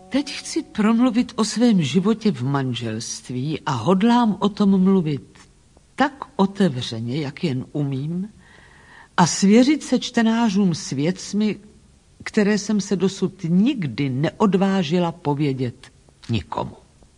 Teď chci promluvit o svém životě v manželství a hodlám o tom mluvit tak otevřeně, jak jen umím, a svěřit se čtenářům s věcmi, které jsem se dosud nikdy neodvážila povědět nikomu.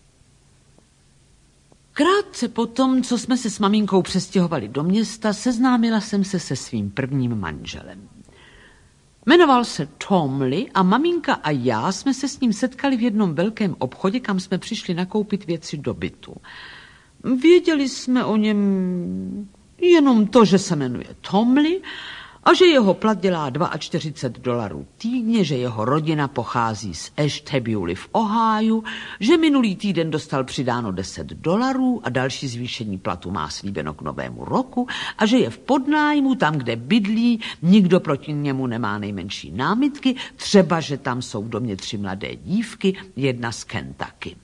Krátce potom, co jsme se s maminkou přestěhovali do města, seznámila jsem se se svým prvním manželem. Jmenoval se Tomley a maminka a já jsme se s ním setkali v jednom velkém obchodě, kam jsme přišli nakoupit věci do bytu. Věděli jsme o něm jenom to, že se jmenuje Tomley a že jeho plat dělá $42 týdně, že jeho rodina pochází z Ashtabula v Ohiu, že minulý týden dostal přidáno $10 a další zvýšení platu má slíbeno k novému roku a že je v podnájmu tam, kde bydlí, nikdo proti němu nemá nejmenší námitky, třeba, že tam jsou v domě 3 mladé dívky, jedna z Kentucky.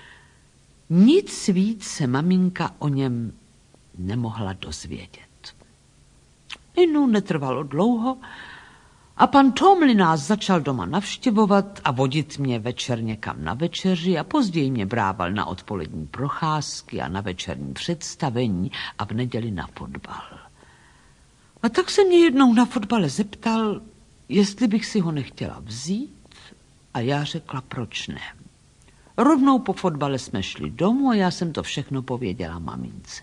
Nic víc se maminka o něm nemohla dozvědět. Netrvalo dlouho a pan Tomley nás začal doma navštěvovat a vodit mě večer někam na večeři a později mě brával na odpolední procházky a na večerní představení a v neděli na fotbal. A tak se mě jednou na fotbale zeptal, jestli bych si ho nechtěla vzít a já řekla, proč ne. Rovnou po fotbale jsme šli domů a já jsem to všechno pověděla mamince.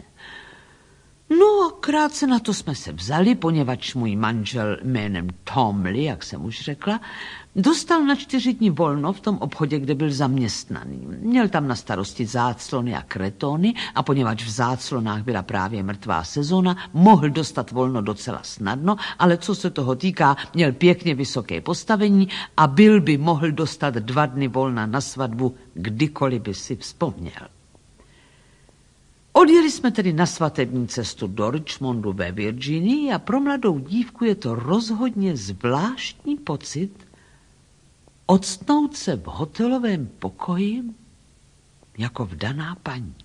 No a krátce na to jsme se vzali, poněvadž můj manžel jménem Tomley, jak jsem už řekla, dostal na 4 dny volno v tom obchodě, kde byl zaměstnaný. Měl tam na starosti záclony a kretony a poněvadž v záclonách byla právě mrtvá sezona, mohl dostat volno docela snadno, ale co se toho týká, měl pěkně vysoké postavení a byl by mohl dostat 2 dny volna na svatbu, kdykoliv by si vzpomněl. Odjeli jsme tedy na svatební cestu do Richmondu ve Virginii a pro mladou dívku je to rozhodně zvláštní pocit octnout se v hotelovém pokoji jako vdaná paní.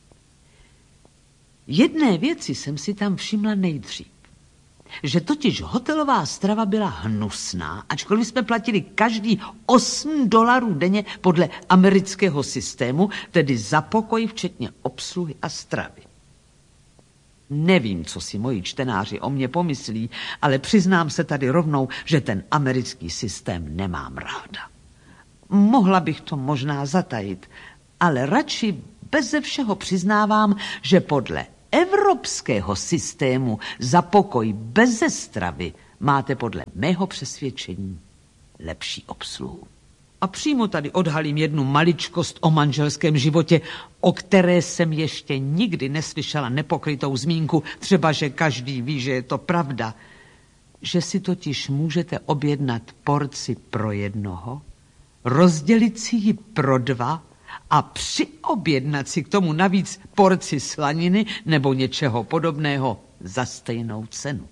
Jedné věci jsem si tam všimla nejdřív, že totiž hotelová strava byla hnusná, ačkoliv jsme platili každý $8 denně podle amerického systému, tedy za pokoj včetně obsluhy a stravy. Nevím, co si moji čtenáři o mě pomyslí, ale přiznám se tady rovnou, že ten americký systém nemám ráda. Mohla bych to možná zatajit, ale radši beze všeho přiznávám, že podle evropského systému za pokoj beze stravy máte podle mého přesvědčení lepší obsluhu. A přímo tady odhalím jednu maličkost o manželském životě, o které jsem ještě nikdy neslyšela nepokrytou zmínku, třeba že každý ví, že je to pravda, že si totiž můžete objednat porci pro jednoho, rozdělit si ji pro 2 a přiobjednat si k tomu navíc porci slaniny nebo něčeho podobného za stejnou cenu.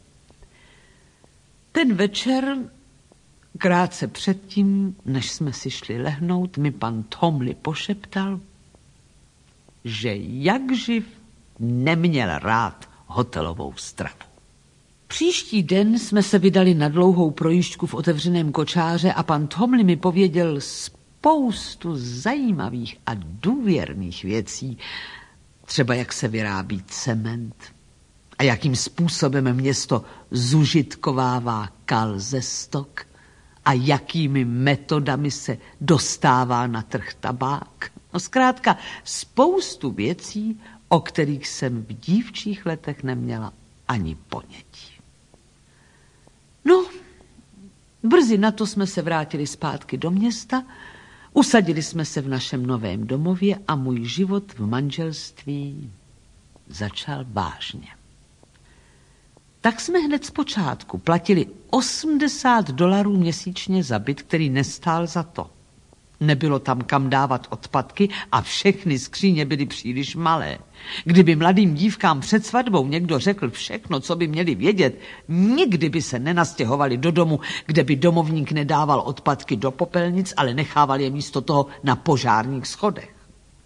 Ten večer, krátce předtím, než jsme si šli lehnout, mi pan Tomley pošeptal, že jakživ neměl rád hotelovou stravu. Příští den jsme se vydali na dlouhou projížďku v otevřeném kočáře a pan Tomley mi pověděl spoustu zajímavých a důvěrných věcí, třeba jak se vyrábí cement a jakým způsobem město zužitkovává kal ze stok a jakými metodami se dostává na trh tabák. No zkrátka spoustu věcí, o kterých jsem v dívčích letech neměla ani ponětí. No, brzy na to jsme se vrátili zpátky do města, usadili jsme se v našem novém domově a můj život v manželství začal vážně. Tak jsme hned zpočátku platili $80 měsíčně za byt, který nestál za to. Nebylo tam kam dávat odpadky a všechny skříně byly příliš malé. Kdyby mladým dívkám před svatbou někdo řekl všechno, co by měli vědět, nikdy by se nenastěhovali do domu, kde by domovník nedával odpadky do popelnic, ale nechával je místo toho na požárních schodech.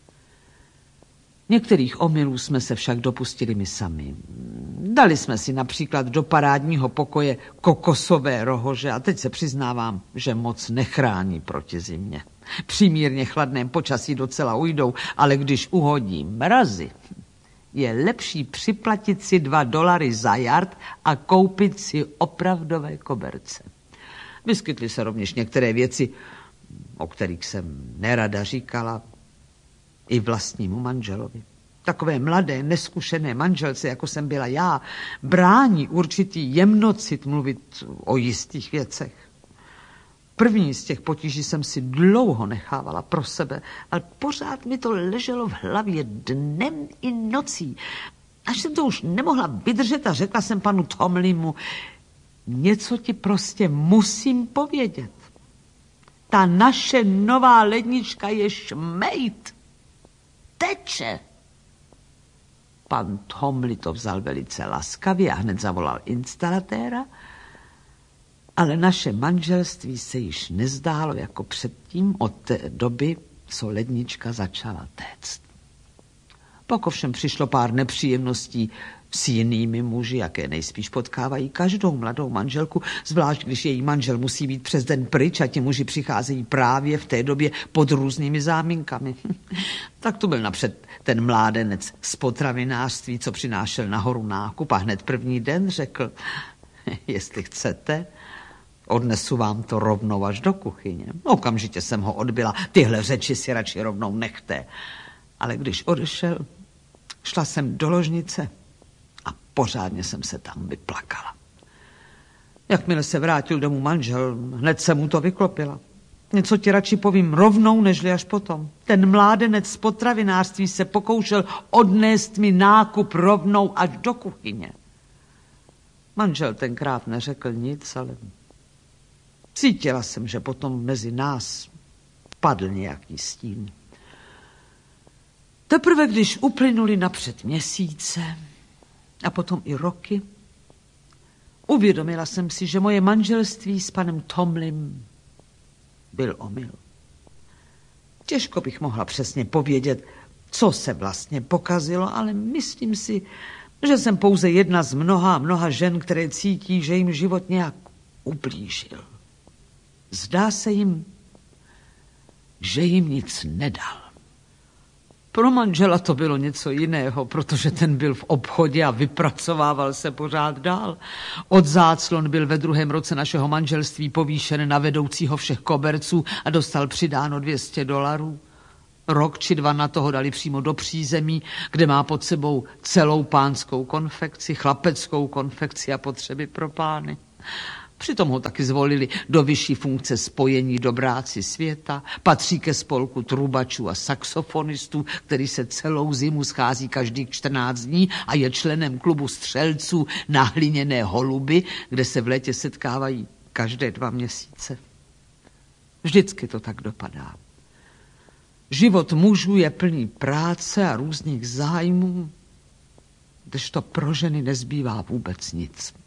Některých omylů jsme se však dopustili my sami. Dali jsme si například do parádního pokoje kokosové rohože a teď se přiznávám, že moc nechrání proti zimě. Při mírně chladném počasí docela ujdou, ale když uhodí mrazy, je lepší připlatit si $2 za jard a koupit si opravdové koberce. Vyskytly se rovněž některé věci, o kterých jsem nerada říkala i vlastnímu manželovi. Takové mladé, neskušené manželce, jako jsem byla já, brání určitý jemnocit mluvit o jistých věcech. První z těch potíží jsem si dlouho nechávala pro sebe, ale pořád mi to leželo v hlavě dnem i nocí. Až jsem to už nemohla vydržet a řekla jsem panu Tomlimu, něco ti prostě musím povědět. Ta naše nová lednička je šmejt. Teče. Pan Tomli to vzal velice laskavě a hned zavolal instalatéra, ale naše manželství se již nezdálo jako předtím od té doby, co lednička začala téct. Pak ovšem přišlo pár nepříjemností s jinými muži, jaké nejspíš potkávají každou mladou manželku, zvlášť když její manžel musí být přes den pryč a ti muži přicházejí právě v té době pod různými záminkami. Tak to byl napřed ten mládenec z potravinářství, co přinášel nahoru nákup a hned první den řekl, jestli chcete, odnesu vám to rovnou až do kuchyně. Okamžitě jsem ho odbyla, tyhle řeči si radši rovnou nechte. Ale když odešel, šla jsem do ložnice a pořádně jsem se tam vyplakala. Jakmile se vrátil domů manžel, hned jsem mu to vyklopila. Něco ti radši povím rovnou, nežli až potom. Ten mládenec z potravinářství se pokoušel odnést mi nákup rovnou až do kuchyně. Manžel tenkrát neřekl nic, ale cítila jsem, že potom mezi nás padl nějaký stín. Teprve, když uplynuly napřed měsíce a potom i roky, uvědomila jsem si, že moje manželství s panem Tomlim byl omyl. Těžko bych mohla přesně povědět, co se vlastně pokazilo, ale myslím si, že jsem pouze jedna z mnoha žen, které cítí, že jim život nějak ublížil. Zdá se jim, že jim nic nedal. Pro manžela to bylo něco jiného, protože ten byl v obchodě a vypracovával se pořád dál. Od záclon byl ve 2. roce našeho manželství povýšen na vedoucího všech koberců a dostal přidáno $200. Rok či 2 na toho dali přímo do přízemí, kde má pod sebou celou pánskou konfekci, chlapeckou konfekci a potřeby pro pány. Přitom ho taky zvolili do vyšší funkce spojení dobráci světa, patří ke spolku trubačů a saxofonistů, který se celou zimu schází každých 14 dní a je členem klubu střelců na hliněné holuby, kde se v létě setkávají každé 2 měsíce. Vždycky to tak dopadá. Život mužů je plný práce a různých zájmů, kdežto pro ženy nezbývá vůbec nic.